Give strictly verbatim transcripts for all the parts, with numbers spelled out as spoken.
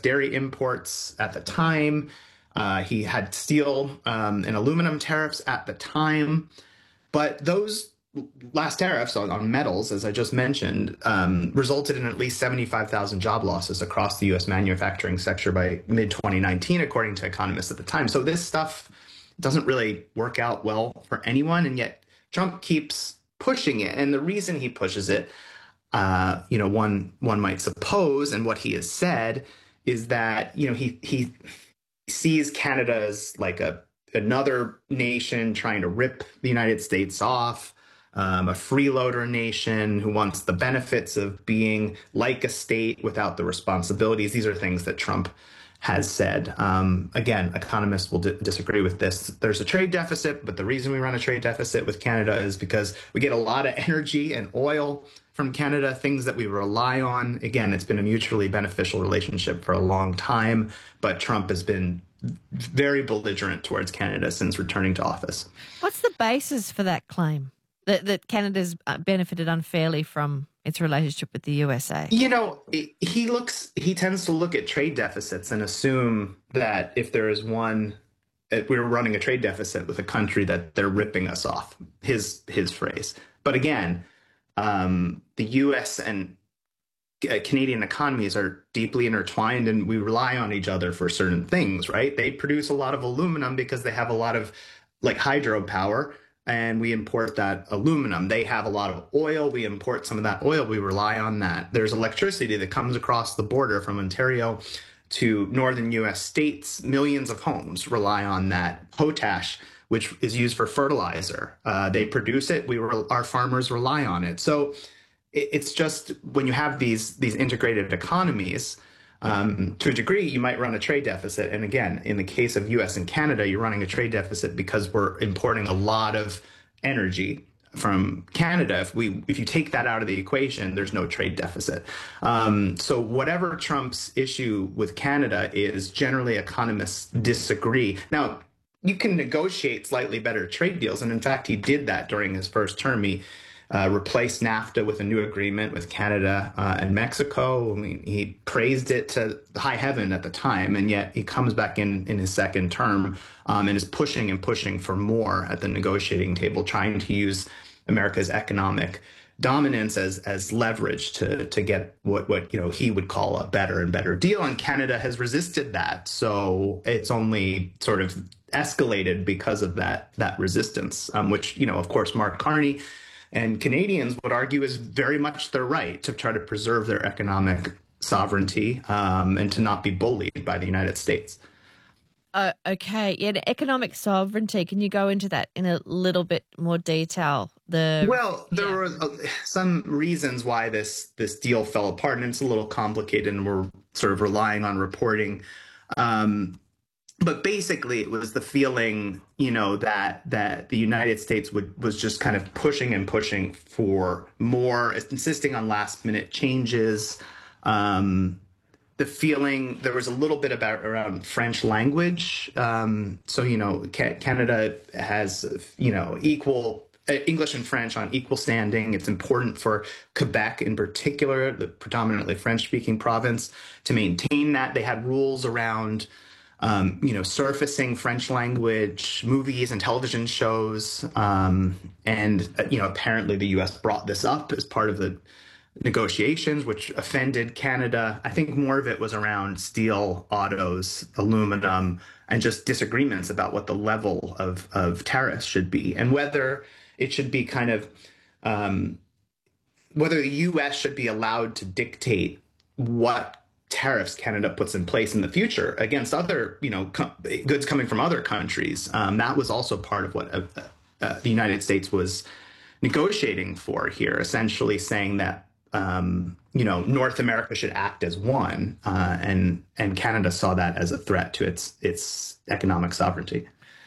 dairy imports at the time. Uh, he had steel um, and aluminum tariffs at the time. But those last tariffs on, on metals, as I just mentioned, um, resulted in at least seventy-five thousand job losses across the U S manufacturing sector by mid twenty nineteen, according to economists at the time. So this stuff doesn't really work out well for anyone, and yet Trump keeps pushing it. And the reason he pushes it, uh, you know, one one might suppose, and what he has said, is that, you know, he he sees Canada as like a another nation trying to rip the United States off. Um, a freeloader nation who wants the benefits of being like a state without the responsibilities. These are things that Trump has said. Um, again, economists will d- disagree with this. There's a trade deficit, but the reason we run a trade deficit with Canada is because we get a lot of energy and oil from Canada, things that we rely on. Again, it's been a mutually beneficial relationship for a long time, but Trump has been very belligerent towards Canada since returning to office. What's the basis for that claim? That, that Canada's benefited unfairly from its relationship with the U S A? You know, he looks, he tends to look at trade deficits and assume that if there is one, if we're running a trade deficit with a country, that they're ripping us off, his his phrase. But again, um, the U S and Canadian economies are deeply intertwined, and we rely on each other for certain things, right? They produce a lot of aluminum because they have a lot of like hydropower, and we import that aluminum. They have a lot of oil. We import some of that oil. We rely on that. There's electricity that comes across the border from Ontario to northern U S states. Millions of homes rely on that. Potash, which is used for fertilizer. Uh, they produce it. We re- our farmers rely on it. So it, it's just when you have these these integrated economies, Um, to a degree, you might run a trade deficit. And again, in the case of U S and Canada, you're running a trade deficit because we're importing a lot of energy from Canada. If we, if you take that out of the equation, there's no trade deficit. Um, so whatever Trump's issue with Canada is, generally economists disagree. Now, you can negotiate slightly better trade deals. And in fact, he did that during his first term. He Uh, replaced NAFTA with a new agreement with Canada uh, and Mexico. I mean, he praised it to high heaven at the time, and yet he comes back in in his second term um, and is pushing and pushing for more at the negotiating table, trying to use America's economic dominance as as leverage to to get what what you know he would call a better and better deal. And Canada has resisted that, so it's only sort of escalated because of that that resistance, um, which you know of course Mark Carney and Canadians would argue is very much their right to try to preserve their economic sovereignty um, and to not be bullied by the United States. Uh, okay. Yeah, the economic sovereignty. Can you go into that in a little bit more detail? The Well, there yeah. were uh, some reasons why this this deal fell apart, and it's a little complicated, and we're sort of relying on reporting. Um, But basically, it was the feeling, you know, that that the United States would was just kind of pushing and pushing for more, insisting on last minute changes. Um, the feeling there was a little bit about around French language. Um, so, you know, ca- Canada has, you know, equal uh, English and French on equal standing. It's important for Quebec in particular, the predominantly French speaking province, to maintain that. They had rules around Um, you know, surfacing French language movies and television shows. Um, and, uh, you know, apparently the U S brought this up as part of the negotiations, which offended Canada. I think more of it was around steel, autos, aluminum, and just disagreements about what the level of, of tariffs should be and whether it should be kind of, um, whether the U S should be allowed to dictate what tariffs Canada puts in place in the future against other, you know, com- goods coming from other countries. Um, that was also part of what uh, uh, the United States was negotiating for here, essentially saying that, um, you know, North America should act as one, uh, and and Canada saw that as a threat to its its economic sovereignty.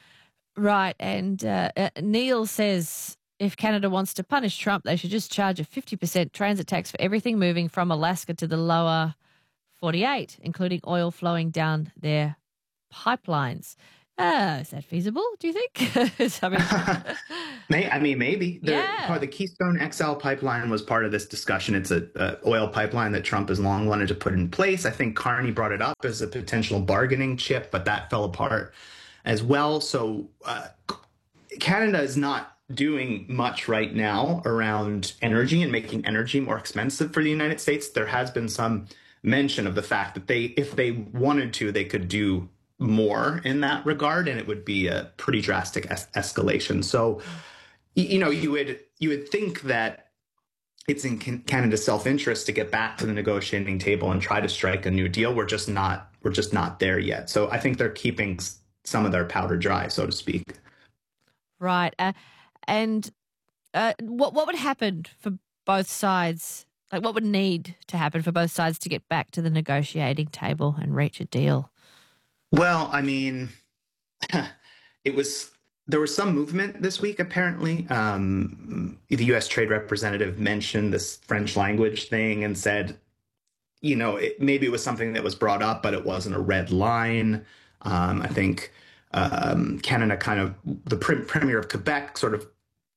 Right. And uh, uh, Neil says if Canada wants to punish Trump, they should just charge a fifty percent transit tax for everything moving from Alaska to the lower forty-eight, including oil flowing down their pipelines. Uh, is that feasible, do you think? I mean, May, I mean, maybe. The, yeah. part of the Keystone X L pipeline was part of this discussion. It's a, a oil pipeline that Trump has long wanted to put in place. I think Carney brought it up as a potential bargaining chip, but that fell apart as well. So uh, Canada is not doing much right now around energy and making energy more expensive for the United States. There has been some mention of the fact that they, if they wanted to, they could do more in that regard, and it would be a pretty drastic es- escalation. So, you know, you would you would think that it's in can- Canada's self-interest to get back to the negotiating table and try to strike a new deal. We're just not we're just not there yet. So I think they're keeping some of their powder dry, so to speak. Right. Uh, and uh, what what would happen for both sides? Like, what would need to happen for both sides to get back to the negotiating table and reach a deal? Well, I mean, it was there was some movement this week, apparently. Um, the U S trade representative mentioned this French language thing and said, you know, it, maybe it was something that was brought up, but it wasn't a red line. Um, I think um, Canada kind of, the pre- premier of Quebec sort of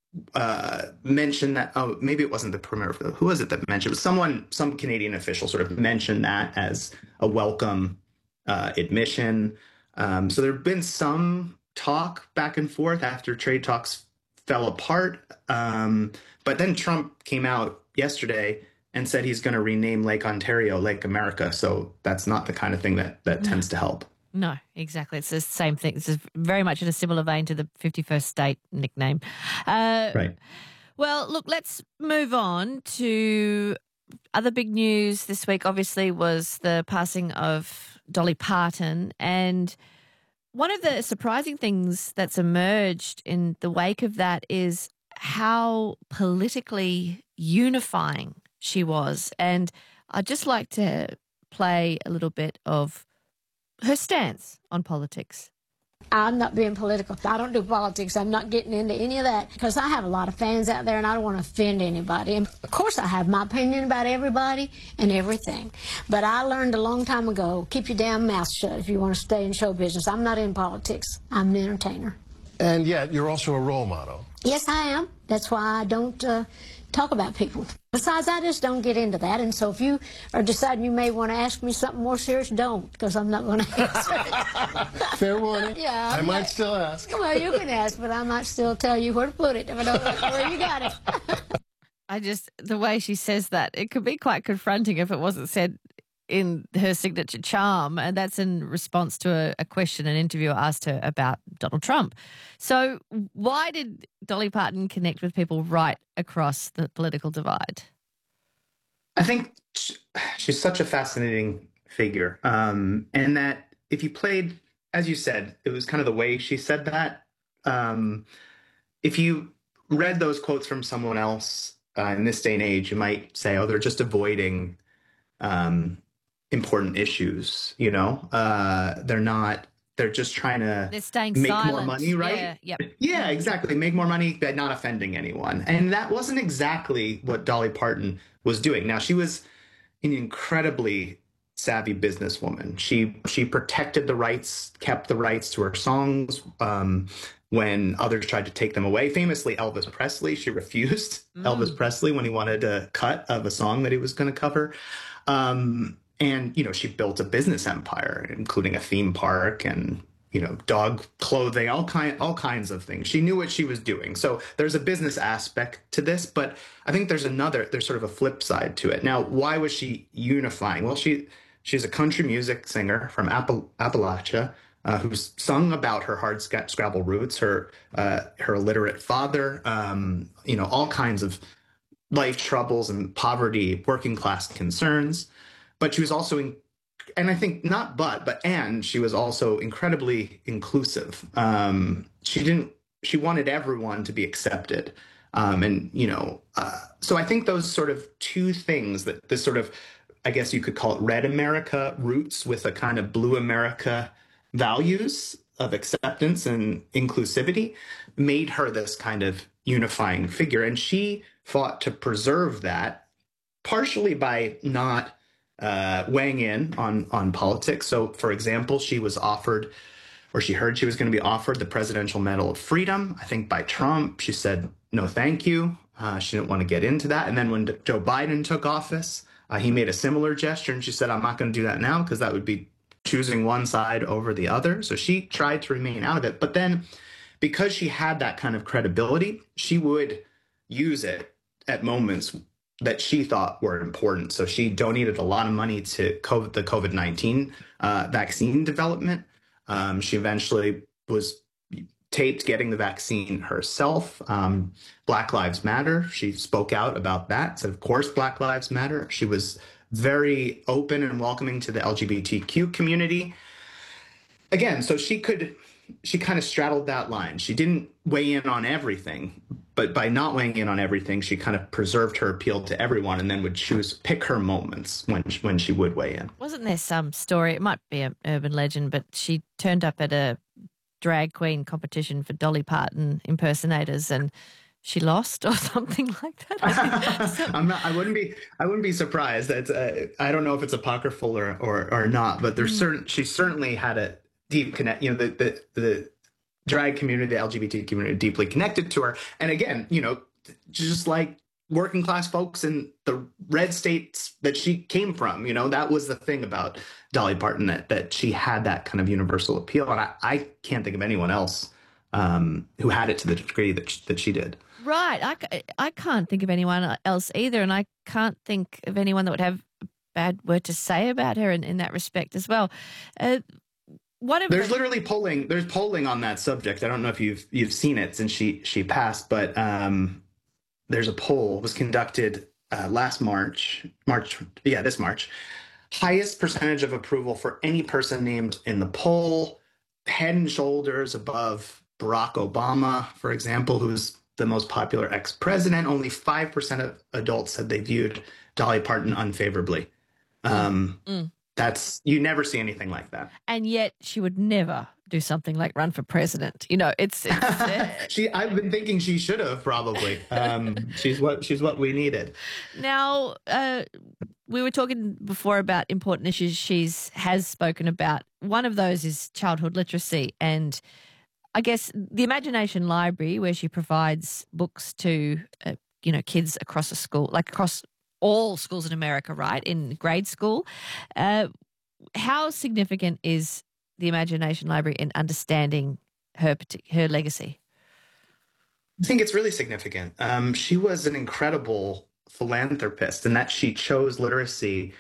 uh, mentioned that, oh, maybe it wasn't the premier, of, who was it that mentioned it? It was someone, some Canadian official sort of mentioned that as a welcome Uh, admission. Um, so there have been some talk back and forth after trade talks fell apart. Um, but then Trump came out yesterday and said he's going to rename Lake Ontario Lake America. So that's not the kind of thing that, that tends to help. No, exactly. It's the same thing. It's very much in a similar vein to the fifty-first state nickname. Uh, right. Well, look, let's move on to other big news this week, obviously, was the passing of Dolly Parton. And one of the surprising things that's emerged in the wake of that is how politically unifying she was. And I'd just like to play a little bit of her stance on politics. I'm not being political. I don't do politics. I'm not getting into any of that because I have a lot of fans out there and I don't want to offend anybody. And of course I have my opinion about everybody and everything. But I learned a long time ago, keep your damn mouth shut if you want to stay in show business. I'm not in politics. I'm an entertainer. And yet you're also a role model. Yes, I am. That's why I don't uh, talk about people. Besides, I just don't get into that. And so if you are deciding you may want to ask me something more serious, don't, because I'm not going to answer it. Fair warning. Yeah, I I'm might not, still ask. Well, you can ask, but I might still tell you where to put it if I don't know where you got it. I just, the way she says that, it could be quite confronting if it wasn't said in her signature charm, and that's in response to a, a question an interviewer asked her about Donald Trump. So why did Dolly Parton connect with people right across the political divide? I think she's such a fascinating figure. Um, and that if you played, as you said, it was kind of the way she said that. Um, if you read those quotes from someone else uh, in this day and age, you might say, oh, they're just avoiding um, important issues, you know? Uh, they're not, they're just trying to they're staying make silent. more money, right? Yeah, yep. Yeah, exactly. Make more money, but not offending anyone. And that wasn't exactly what Dolly Parton was doing. Now, she was an incredibly savvy businesswoman. She she protected the rights, kept the rights to her songs um, when others tried to take them away. Famously, Elvis Presley, she refused mm. Elvis Presley when he wanted a cut of a song that he was going to cover. Um, and, you know, she built a business empire, including a theme park and, you know, dog clothing, all kind, all kinds of things. She knew what she was doing. So there's a business aspect to this, but I think there's another, there's sort of a flip side to it. Now, why was she unifying? Well, she she's a country music singer from Appal- Appalachia uh, who's sung about her hard sc- scrabble roots, her uh, her illiterate father, um, you know, all kinds of life troubles and poverty, working class concerns. But she was also in, and I think not but, but and she was also incredibly inclusive. Um, she didn't, she wanted everyone to be accepted. Um, and, you know, uh, so I think those sort of two things, that this sort of, I guess you could call it red America roots with a kind of blue America values of acceptance and inclusivity, made her this kind of unifying figure. And she fought to preserve that, partially by not Uh, weighing in on on politics. So, for example, she was offered or she heard she was going to be offered the Presidential Medal of Freedom, I think by Trump. She said, no, thank you. Uh, she didn't want to get into that. And then when Joe Biden took office, uh, he made a similar gesture, and she said, I'm not going to do that now because that would be choosing one side over the other. So she tried to remain out of it. But then because she had that kind of credibility, she would use it at moments that she thought were important. So she donated a lot of money to COVID, the COVID nineteen uh, vaccine development. Um, she eventually was taped getting the vaccine herself. Um, Black Lives Matter. She spoke out about that. Said, of course, Black Lives Matter. She was very open and welcoming to the L G B T Q community. Again, so she could, she kind of straddled that line. She didn't weigh in on everything, but by not weighing in on everything, she kind of preserved her appeal to everyone and then would choose, pick her moments when she, when she would weigh in. Wasn't there some story, it might be an urban legend, but she turned up at a drag queen competition for Dolly Parton impersonators and she lost or something like that? I'm not, I wouldn't be, I wouldn't be surprised. That's, uh, I don't know if it's apocryphal or, or, or not, but there's mm. certain, she certainly had a deep connect, you know, the, the, the drag community, the L G B T community deeply connected to her. And again, you know, just like working class folks in the red states that she came from, you know, that was the thing about Dolly Parton, that, that she had that kind of universal appeal. And I, I can't think of anyone else um, who had it to the degree that she, that she did. Right. I, I can't think of anyone else either. And I can't think of anyone that would have a bad word to say about her in, in that respect as well. Uh, What there's the- literally polling. There's polling on that subject. I don't know if you've you've seen it since she she passed, but um, there's a poll. It was conducted uh, last March. March, yeah, this March. Highest percentage of approval for any person named in the poll, head and shoulders above Barack Obama, for example, who's the most popular ex-president. Only five percent of adults said they viewed Dolly Parton unfavorably. Um, mm. That's, you never see anything like that. And yet she would never do something like run for president. You know, it's, it's uh... she, I've been thinking she should have probably. Um, she's what, she's what we needed. Now, uh, we were talking before about important issues she's has spoken about. One of those is childhood literacy. And I guess the Imagination Library, where she provides books to, uh, you know, kids across a school, like across all schools in America, right, in grade school. Uh, how significant is the Imagination Library in understanding her her legacy? I think it's really significant. Um, she was an incredible philanthropist, and that she chose literacy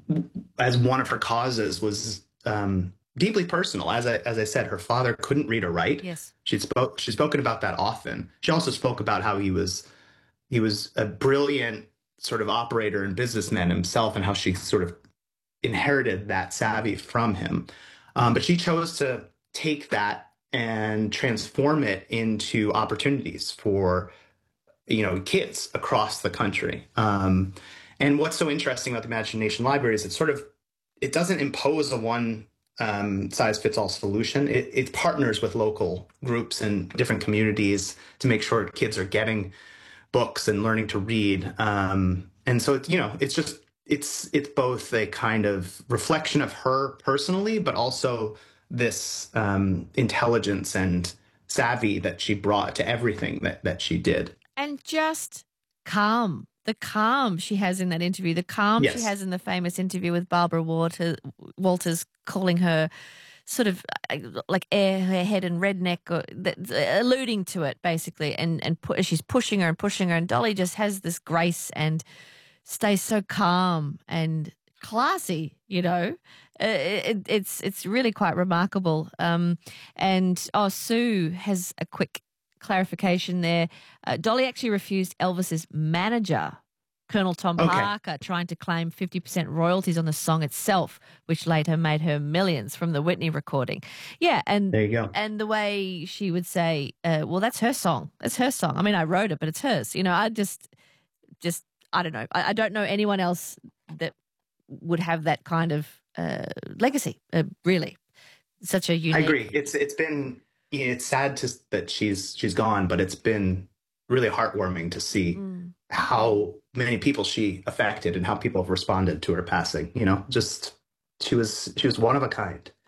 as one of her causes was um, deeply personal. As I as I said, her father couldn't read or write. Yes, she spoke. She's spoken about that often. She also spoke about how he was he was a brilliant sort of operator and businessman himself, and how she sort of inherited that savvy from him. Um, but she chose to take that and transform it into opportunities for, you know, kids across the country. Um, and what's so interesting about the Imagination Library is it sort of, it doesn't impose a one um, size fits all solution. It, it partners with local groups and different communities to make sure kids are getting books and learning to read. Um, and so, it's, you know, it's just, it's, it's both a kind of reflection of her personally, but also this um, intelligence and savvy that she brought to everything that, that she did. And just calm, the calm she has in that interview, the calm yes. she has in the famous interview with Barbara Walters, Walters calling her sort of like airhead and redneck, or alluding to it basically, and and pu- she's pushing her and pushing her, and Dolly just has this grace and stays so calm and classy, you know. It, it, it's it's really quite remarkable. Um, and oh, Sue has a quick clarification there. Uh, Dolly actually refused Elvis's manager, Colonel Tom okay. Parker, trying to claim fifty percent royalties on the song itself, which later made her millions from the Whitney recording. Yeah, and there you go. And the way she would say, uh, well, that's her song. That's her song. I mean, I wrote it, but it's hers. You know, I just, just I don't know. I, I don't know anyone else that would have that kind of uh, legacy, uh, really. Such a unique... I agree. It's It's been, you know, it's sad to, that she's she's gone, but it's been really heartwarming to see mm. how many people she affected and how people have responded to her passing. You know, just she was she was one of a kind.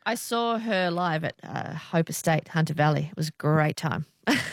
I saw her live at uh, Hope Estate, Hunter Valley. It was a great time.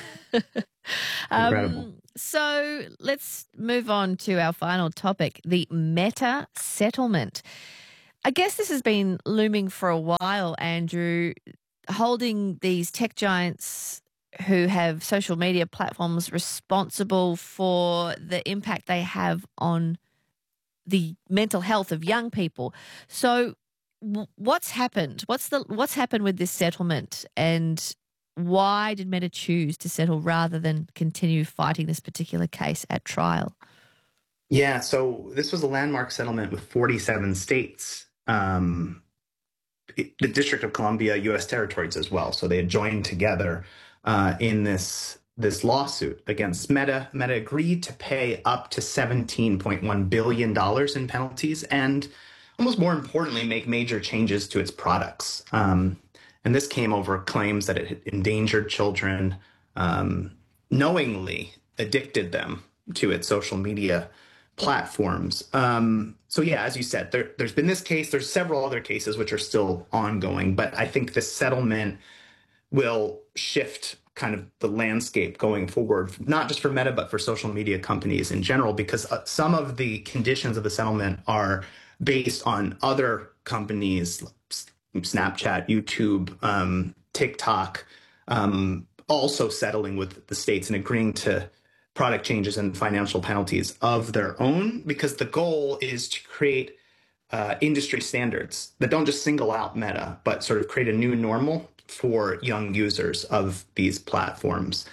Incredible. Um, so let's move on to our final topic, the Meta settlement. I guess this has been looming for a while, Andrew, holding these tech giants who have social media platforms responsible for the impact they have on the mental health of young people. So w- what's happened? What's the what's happened with this settlement, and why did Meta choose to settle rather than continue fighting this particular case at trial? Yeah, so this was a landmark settlement with forty-seven states, um, it- the District of Columbia, U S territories as well. So they had joined together uh, in this this lawsuit against Meta. Meta agreed to pay up to seventeen point one billion dollars in penalties and, almost more importantly, make major changes to its products. Um, and this came over claims that it had endangered children, um, knowingly addicted them to its social media platforms. Um, so yeah, as you said, there, there's been this case. There's several other cases which are still ongoing, but I think the settlement will shift kind of the landscape going forward, not just for Meta, but for social media companies in general, because uh, some of the conditions of the settlement are based on other companies, Snapchat, YouTube, um, TikTok, um, also settling with the states and agreeing to product changes and financial penalties of their own, because the goal is to create uh, industry standards that don't just single out Meta, but sort of create a new normal for young users of these platforms.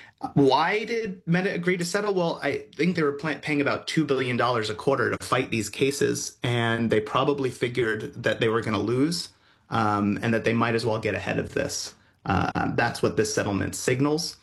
Why did Meta agree to settle? Well, I think they were paying about two billion dollars a quarter to fight these cases, and they probably figured that they were going to lose um, and that they might as well get ahead of this. Uh, that's what this settlement signals.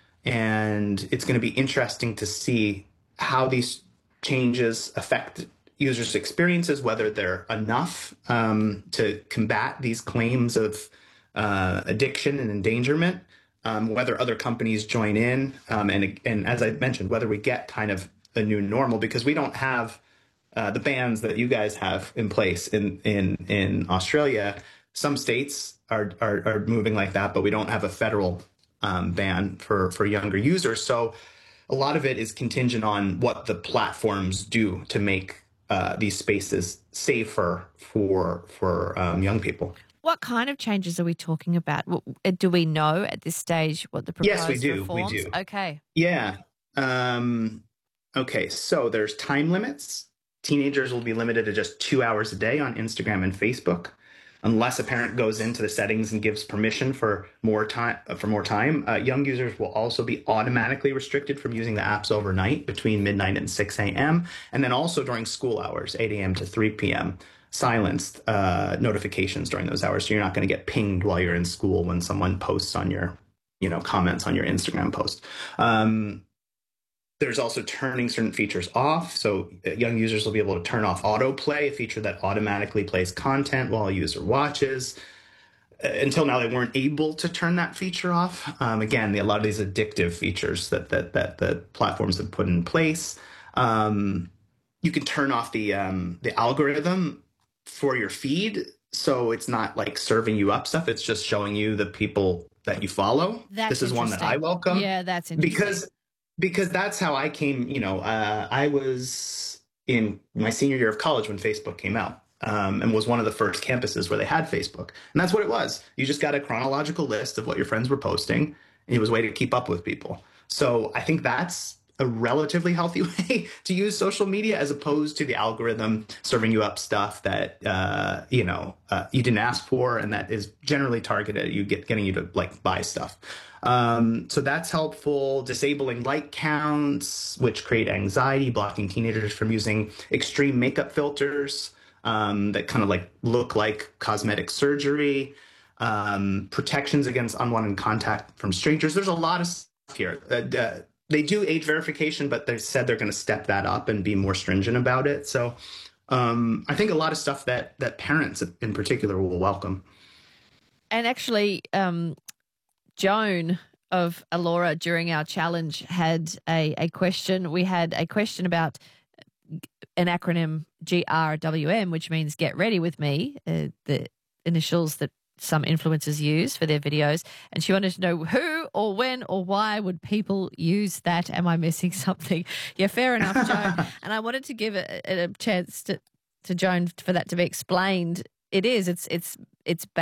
And it's going to be interesting to see how these changes affect users' experiences, whether they're enough um, to combat these claims of uh, addiction and endangerment, um, whether other companies join in, um, and, and as I mentioned, whether we get kind of a new normal, because we don't have uh, the bans that you guys have in place in in in Australia. Some states are are, are moving like that, but we don't have a federal um, ban for for younger users. So a lot of it is contingent on what the platforms do to make uh, these spaces safer for for um, young people. What kind of changes are we talking about? Do we know at this stage what the proposed Yes, we do. reforms? We do. Okay. Yeah. Um, okay. So there's time limits. Teenagers will be limited to just two hours a day on Instagram and Facebook, unless a parent goes into the settings and gives permission for more time. For more time, uh, young users will also be automatically restricted from using the apps overnight between midnight and six a.m. and then also during school hours, eight a.m. to three p.m. silenced uh, notifications during those hours, so you're not going to get pinged while you're in school when someone posts on your, you know, comments on your Instagram post. Um, There's also turning certain features off. So young users will be able to turn off autoplay, a feature that automatically plays content while a user watches. Uh, Until now, they weren't able to turn that feature off. Um, again, the, a lot of these addictive features that that that the platforms have put in place. Um, you can turn off the um, the algorithm for your feed, so it's not like serving you up stuff. It's just showing you the people that you follow. That's this is one that I interesting. welcome. Yeah, that's interesting. Because because that's how I came, you know, uh, I was in my senior year of college when Facebook came out, um, and was one of the first campuses where they had Facebook. And that's what it was. You just got a chronological list of what your friends were posting, and it was a way to keep up with people. So I think that's a relatively healthy way to use social media, as opposed to the algorithm serving you up stuff that, uh, you know, uh, you didn't ask for, and that is generally targeted at you, get, getting you to like buy stuff. Um, so that's helpful. Disabling like counts, which create anxiety, blocking teenagers from using extreme makeup filters um, that kind of like look like cosmetic surgery. Um, protections against unwanted contact from strangers. There's a lot of stuff here. Uh, uh, they do age verification, but they said they're going to step that up and be more stringent about it. So um, I think a lot of stuff that that parents in particular will welcome. And actually, um, Joan of Alora during our challenge had a, a question. We had a question about an acronym G R W M, which means get ready with me, uh, the initials that some influencers use for their videos, and she wanted to know who or when or why would people use that. Am I missing something? Yeah, fair enough, Joan. And I wanted to give a, a chance to, to Joan for that to be explained. It is. It's it's it's.